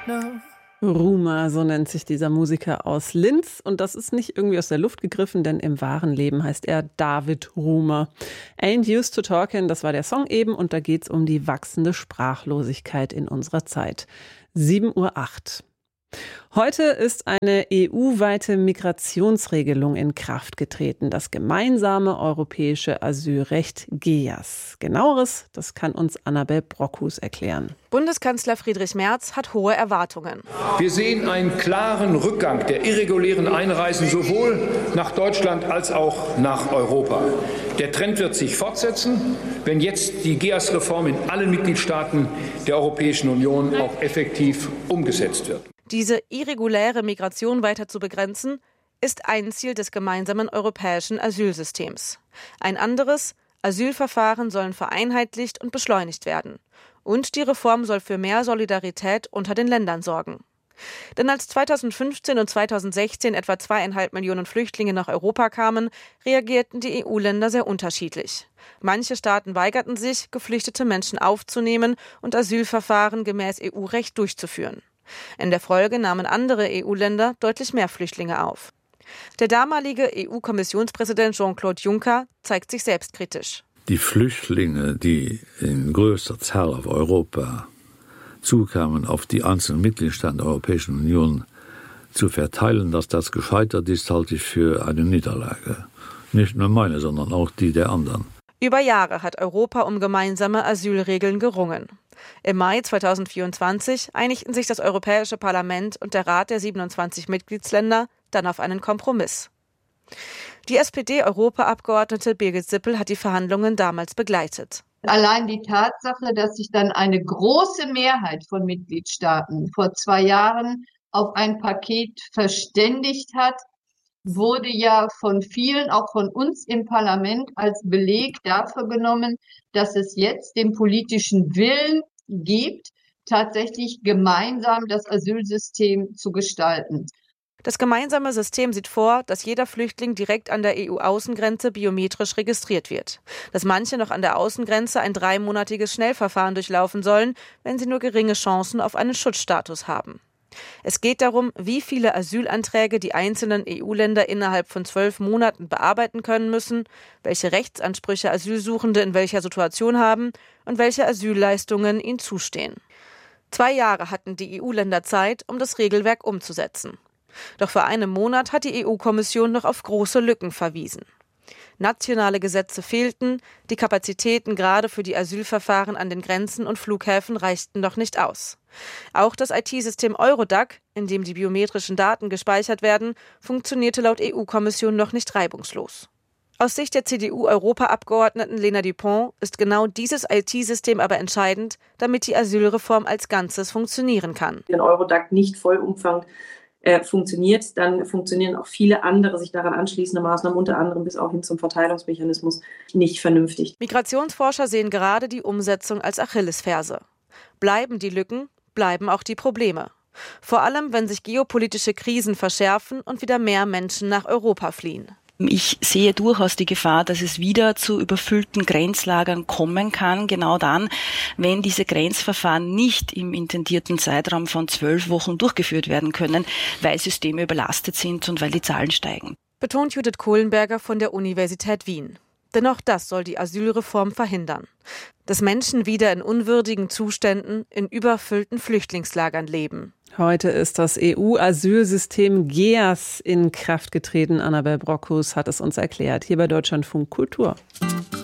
Rumer, so nennt sich dieser Musiker aus Linz. Und das ist nicht irgendwie aus der Luft gegriffen, denn im wahren Leben heißt er David Rumer. Ain't Used to Talkin', das war der Song eben. Und da geht's um die wachsende Sprachlosigkeit in unserer Zeit. 7:08 Uhr. Heute ist eine EU-weite Migrationsregelung in Kraft getreten, das gemeinsame europäische Asylrecht GEAS. Genaueres, das kann uns Annabel Brockhus erklären. Bundeskanzler Friedrich Merz hat hohe Erwartungen. Wir sehen einen klaren Rückgang der irregulären Einreisen sowohl nach Deutschland als auch nach Europa. Der Trend wird sich fortsetzen, wenn jetzt die GEAS-Reform in allen Mitgliedstaaten der Europäischen Union auch effektiv umgesetzt wird. Diese irreguläre Migration weiter zu begrenzen, ist ein Ziel des gemeinsamen europäischen Asylsystems. Ein anderes: Asylverfahren sollen vereinheitlicht und beschleunigt werden. Und die Reform soll für mehr Solidarität unter den Ländern sorgen. Denn als 2015 und 2016 etwa 2,5 Millionen Flüchtlinge nach Europa kamen, reagierten die EU-Länder sehr unterschiedlich. Manche Staaten weigerten sich, geflüchtete Menschen aufzunehmen und Asylverfahren gemäß EU-Recht durchzuführen. In der Folge nahmen andere EU-Länder deutlich mehr Flüchtlinge auf. Der damalige EU-Kommissionspräsident Jean-Claude Juncker zeigt sich selbstkritisch. Die Flüchtlinge, die in größter Zahl auf Europa zukamen, auf die einzelnen Mitgliedstaaten der Europäischen Union zu verteilen, dass das gescheitert ist, halte ich für eine Niederlage. Nicht nur meine, sondern auch die der anderen. Über Jahre hat Europa um gemeinsame Asylregeln gerungen. Im Mai 2024 einigten sich das Europäische Parlament und der Rat der 27 Mitgliedsländer dann auf einen Kompromiss. Die SPD-Europaabgeordnete Birgit Sippel hat die Verhandlungen damals begleitet. Allein die Tatsache, dass sich dann eine große Mehrheit von Mitgliedstaaten vor 2 Jahren auf ein Paket verständigt hat, wurde ja von vielen, auch von uns im Parlament, als Beleg dafür genommen, dass es jetzt den politischen Willen gibt, tatsächlich gemeinsam das Asylsystem zu gestalten. Das gemeinsame System sieht vor, dass jeder Flüchtling direkt an der EU-Außengrenze biometrisch registriert wird. Dass manche noch an der Außengrenze ein 3-monatiges Schnellverfahren durchlaufen sollen, wenn sie nur geringe Chancen auf einen Schutzstatus haben. Es geht darum, wie viele Asylanträge die einzelnen EU-Länder innerhalb von 12 Monaten bearbeiten können müssen, welche Rechtsansprüche Asylsuchende in welcher Situation haben und welche Asylleistungen ihnen zustehen. 2 Jahre hatten die EU-Länder Zeit, um das Regelwerk umzusetzen. Doch vor einem Monat hat die EU-Kommission noch auf große Lücken verwiesen. Nationale Gesetze fehlten, die Kapazitäten gerade für die Asylverfahren an den Grenzen und Flughäfen reichten noch nicht aus. Auch das IT-System Eurodac, in dem die biometrischen Daten gespeichert werden, funktionierte laut EU-Kommission noch nicht reibungslos. Aus Sicht der CDU-Europaabgeordneten Lena Dupont ist genau dieses IT-System aber entscheidend, damit die Asylreform als Ganzes funktionieren kann. Wenn Eurodac nicht vollumfänglich funktioniert, dann funktionieren auch viele andere sich daran anschließende Maßnahmen, unter anderem bis auch hin zum Verteilungsmechanismus, nicht vernünftig. Migrationsforscher sehen gerade die Umsetzung als Achillesferse. Bleiben die Lücken, bleiben auch die Probleme. Vor allem, wenn sich geopolitische Krisen verschärfen und wieder mehr Menschen nach Europa fliehen. Ich sehe durchaus die Gefahr, dass es wieder zu überfüllten Grenzlagern kommen kann, genau dann, wenn diese Grenzverfahren nicht im intendierten Zeitraum von 12 Wochen durchgeführt werden können, weil Systeme überlastet sind und weil die Zahlen steigen. Betont Judith Kohlenberger von der Universität Wien. Denn auch das soll die Asylreform verhindern. Dass Menschen wieder in unwürdigen Zuständen in überfüllten Flüchtlingslagern leben. Heute ist das EU-Asylsystem GEAS in Kraft getreten. Annabel Brockhus hat es uns erklärt, hier bei Deutschlandfunk Kultur.